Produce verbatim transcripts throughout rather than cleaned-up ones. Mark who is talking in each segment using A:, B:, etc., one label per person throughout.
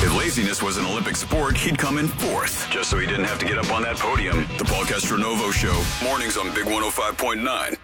A: If laziness was an Olympic sport, he'd come in fourth, just so he didn't have to get up on that podium. The Paul Castronovo Show, mornings on Big one oh five point nine.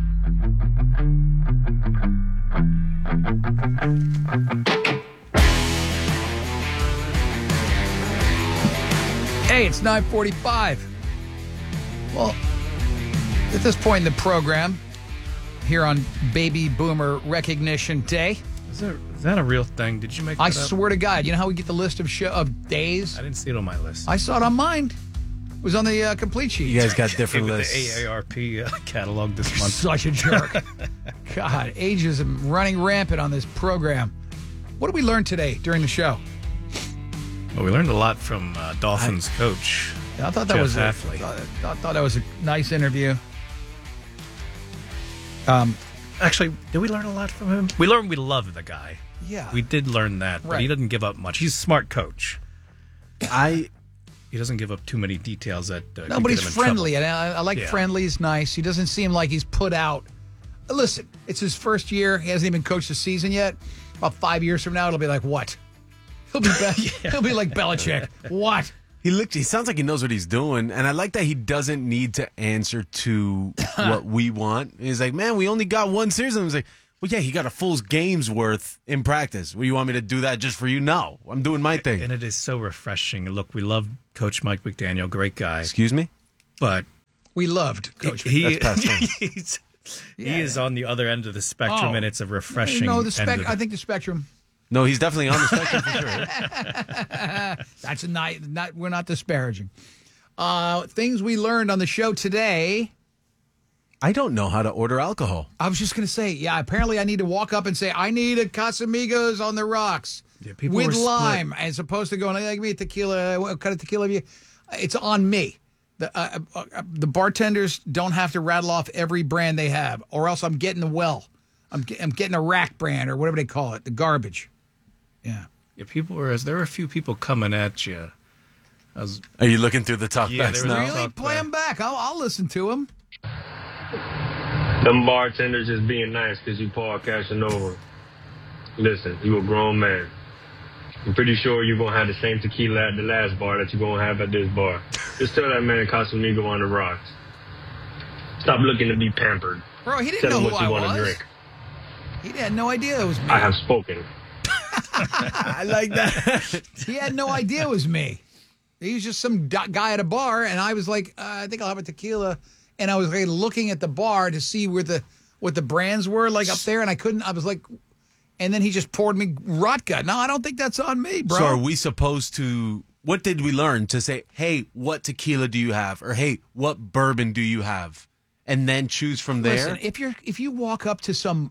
B: Hey, it's nine forty-five. Well, at this point in the program, here on Baby Boomer Recognition Day,
C: Is that, is that a real thing? Did you make that
B: I
C: up?
B: swear to God, you know how we get the list of show, of days?
C: I didn't see it on my list.
B: I saw it on mine. It was on the uh, complete sheet.
D: You guys got different
C: With
D: lists.
C: the A A R P uh, catalog this month.
B: Such a jerk. God, ageism running rampant on this program. What did we learn today during the show?
C: Well, we learned a lot from uh, Dolphins coach.
B: I thought that
C: Jeff
B: was a,
C: Hafley.
B: I thought that was a nice interview. Um,
C: Actually, did we learn a lot from him? We learned we love the guy.
B: yeah.
C: We did learn that, but
B: Right.
C: he doesn't give up much. He's a smart coach.
D: I
C: He doesn't give up too many details that uh,
B: No,
C: could
B: but
C: get
B: he's
C: him in
B: friendly,
C: trouble.
B: and I, I like
C: Yeah.
B: friendly. He's nice. He doesn't seem like he's put out. Listen, it's his first year. He hasn't even coached the season yet. About five years from now, it'll be like, what? He'll be be- he'll be like Belichick. What?
D: he looked. He sounds like he knows what he's doing, and I like that he doesn't need to answer to what we want. He's like, man, we only got one series. And I was like, well, yeah, he got a full game's worth in practice. Well, you want me to do that just for you? No, I'm doing my thing.
C: And it is so refreshing. Look, we love Coach Mike McDaniel, great guy.
D: Excuse me.
C: But
B: We loved Coach.
C: he,
D: That's past tense.
C: he's,
B: Yeah.
C: he is on the other end of the spectrum,
B: Oh.
C: and it's a refreshing.
B: No, the
C: end
B: spec.
C: of
B: I think the spectrum.
D: No, he's definitely on the spectrum for sure.
B: That's a night. Not we're not disparaging. Uh, things we learned on the show today.
D: I don't know how to order alcohol.
B: I was just going to say, yeah, apparently I need to walk up and say, I need a Casamigos on the rocks
C: Yeah, people
B: with
C: were split.
B: lime, as opposed to going, like, give me a tequila, what kind of tequila have you? It's on me. The, uh, uh, uh, the bartenders don't have to rattle off every brand they have, or else I'm getting the well. I'm, ge- I'm getting a rack brand, or whatever they call it, the garbage. Yeah.
C: Yeah, people were. There were a few people coming at you. I was.
D: Are you looking through the talk
C: Yeah,
D: backs
C: there was
D: now?
C: a-
B: Really?
C: talk
B: Play
C: back.
B: them back. I'll, I'll listen to them.
E: Them bartenders just being nice because you Paul Casanova. Listen, you a grown man. I'm pretty sure you're going to have the same tequila at the last bar that you're going to have at this bar. Just tell that man Casamigo on the rocks. Stop looking to be pampered.
B: Bro, he didn't
E: Tell
B: know
E: him
B: who
E: what
B: I
E: you want to
B: was.
E: drink.
B: He had no idea it was me.
E: I have spoken.
D: I like that.
B: He had no idea it was me. He was just some do- guy at a bar, and I was like, uh, I think I'll have a tequila. And I was like looking at the bar to see where the what the brands were, like up there, and I couldn't. I was like, and then he just poured me Rotka. No, I don't think that's on me, bro.
D: So are we supposed to, what did we learn? To say, hey, what tequila do you have? Or hey, what bourbon do you have? And then choose from there?
B: Listen, if you're if you walk up to some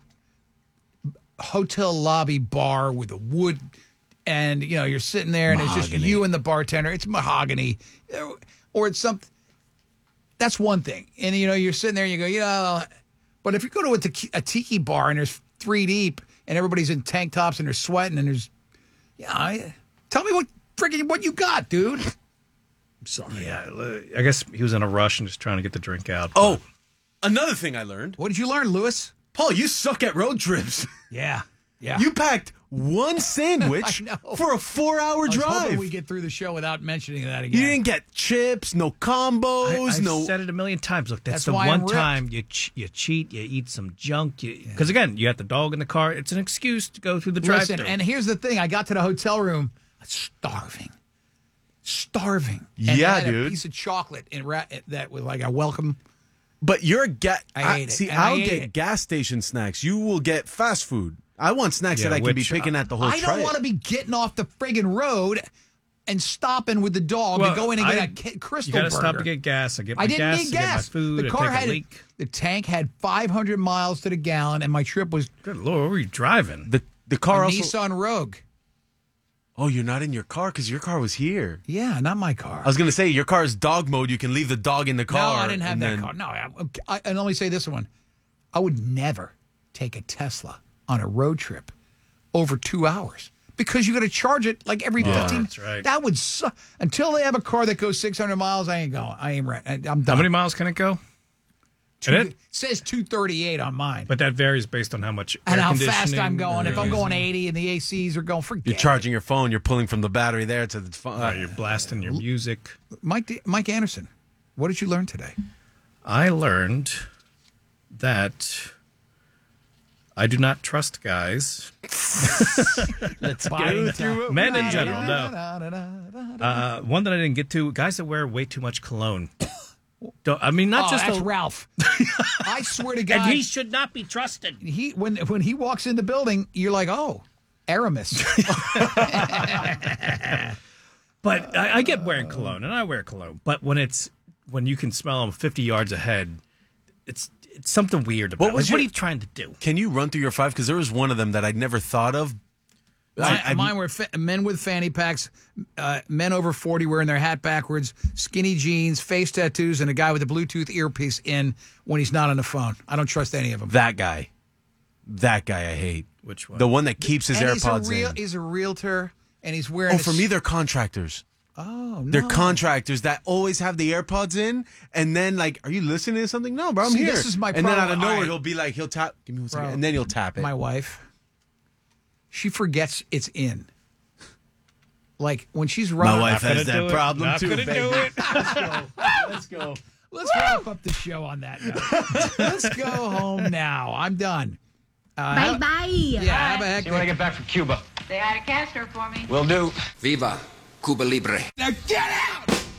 B: hotel lobby bar with a wood, and you know you're sitting there, and it's just
D: Mahogany.
B: you and the bartender, it's mahogany, or it's something. That's one thing, and you know you're sitting there, and you go, you know. But if you go to a, te- a tiki bar and there's three deep, and everybody's in tank tops and they're sweating, and there's, yeah, I, tell me what freaking what you got, dude. I'm sorry.
C: Yeah, I guess he was in a rush and just trying to get the drink out.
D: Oh, another thing I learned.
B: What did you learn, Lewis?
D: Paul, you suck at road trips.
B: Yeah, yeah.
D: You packed one sandwich
B: I know.
D: for a four-hour
B: I was hoping
D: drive.
B: we get through the show without mentioning that again.
D: You didn't get chips, no
C: I,
D: combos,
C: I've
D: no.
C: said it a million times. Look, that's,
B: That's
C: the
B: why I'm
C: one
B: ripped.
C: time you ch- you cheat, you eat some junk. Because again, you got the dog in the car. It's an excuse to go through the
B: Listen,
C: drive-thru.
B: and here's the thing: I got to the hotel room, starving, starving. And
D: Yeah,
B: I had
D: dude.
B: A piece of chocolate in ra- that was like a welcome.
D: But you're a ga-
B: I
D: I-
B: ate it,
D: See,
B: and I
D: I'll
B: ate
D: get
B: it.
D: gas station snacks. You will get fast food. I want snacks
C: Yeah,
D: that I can
C: which,
D: be picking
C: uh,
D: at the whole
B: I don't want to be getting off the friggin' road and stopping with the dog
C: Well,
B: to go in and get
C: I-
B: a ki- crystal
C: you got to
B: burger.
C: stop to get gas. I get my
B: I didn't
C: gas.
B: need
C: I get my
B: gas.
C: food.
B: the
C: I
B: car
C: take
B: had
C: a leak.
B: the tank had five hundred miles to the gallon, and my trip was
C: Good Lord, where were you driving?
D: the the
B: a
D: car also.
B: Nissan Rogue.
D: Oh, you're not in your car because your car was here.
B: Yeah, not my car.
D: I was gonna say your car is dog mode. You can leave the dog in the car.
B: No, I didn't have
D: and
B: that
D: then-
B: car. No, I, I, and let me say this one: I would never take a Tesla on a road trip over two hours because you got to charge it like every fifteen.
C: that's right.
B: That would suck. Until they have a car that goes six hundred miles, I ain't going. I ain't right. I, I'm done.
C: How many miles can it go?
B: two,
C: And it-
B: says two thirty-eight on mine.
C: But that varies based on how much
B: and
C: air
B: how fast
C: conditioning
B: I'm going. If I'm
C: you're
B: going
C: using.
B: eighty and the A Cs are going, forget
D: You're charging your phone. You're pulling from the battery there to the phone.
C: Uh, you're blasting your music.
B: it. Mike, D- Mike Anderson, what did you learn today?
C: I learned that I do not trust guys.
B: Let's
C: go through men in general, no. Uh, one that I didn't get to: guys that wear way too much cologne. Don't, I mean, not
B: oh,
C: just
B: that's
C: a,
B: Ralph. I swear to God,
C: and he should not be trusted.
B: he when when he walks in the building, you're like, oh, Aramis.
C: But I, I get wearing cologne, and I wear cologne. But when it's when you can smell them fifty yards ahead, it's it's something weird about.
D: What
C: it.
D: was
C: Like,
D: your-
C: what are you trying to do?
D: Can you run through your five? Because there was one of them that I'd never thought of.
B: Mine,
D: I- I-
B: mine were fa- men with fanny packs, uh, men over forty wearing their hat backwards, skinny jeans, face tattoos, and a guy with a Bluetooth earpiece in when he's not on the phone. I don't trust any of them.
D: That guy. That guy I hate.
C: Which one?
D: The one that keeps his
B: and
D: AirPods
B: he's a real,
D: in.
B: He's a realtor, and he's wearing.
D: Oh,
B: a
D: for
B: s-
D: me, they're contractors.
B: oh, no.
D: They're contractors that always have the AirPods in, and then like, are you listening to something? No, bro, I'm
B: See,
D: here.
B: this is my
D: and then out
B: problem.
D: of nowhere,
B: All right.
D: he'll be like, he'll tap. Give me one second,
B: Bro,
D: and then he'll tap it.
B: My wife, she forgets it's in. Like when she's running.
D: wife
C: Not
D: has
C: gonna
D: that
C: do it.
D: problem
C: Not
D: too,
C: gonna
D: baby.
C: do it.
D: Let's go.
B: Let's wrap up the show on that note. Let's go home now. I'm done. Uh,
F: Bye
B: have-
F: bye.
B: Yeah, have a heck
G: See when I get back from Cuba.
F: Say hi to Castro for me.
G: Will do.
H: Viva Cuba Libre.
B: Now get out!